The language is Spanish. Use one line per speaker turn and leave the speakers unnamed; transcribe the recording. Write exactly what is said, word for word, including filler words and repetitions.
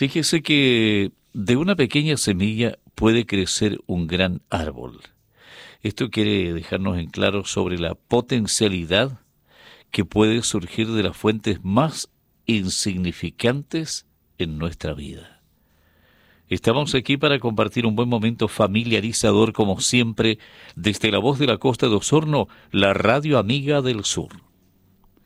Fíjese que de una pequeña semilla puede crecer un gran árbol. Esto quiere dejarnos en claro sobre la potencialidad que puede surgir de las fuentes más insignificantes en nuestra vida. Estamos aquí para compartir un buen momento familiarizador, como siempre, desde la voz de la costa de Osorno, la radio amiga del sur.